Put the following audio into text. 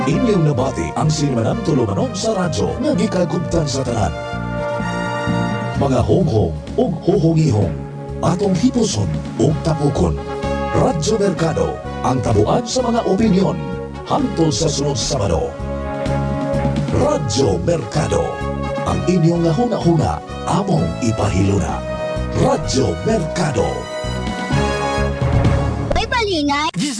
Inyong nabati ang sinimanang tulumanon sa radyo nga gikagubtan sa tanan. Mga honghong ug huhungihong, atong hipuson ug tapukon. Radyo Merkado, ang tabuan sa mga opinyon, hantol sa sunod Sabado. Radyo Merkado, ang inyong nga huna-huna, among ipahiluna. Radyo Merkado. May palingay.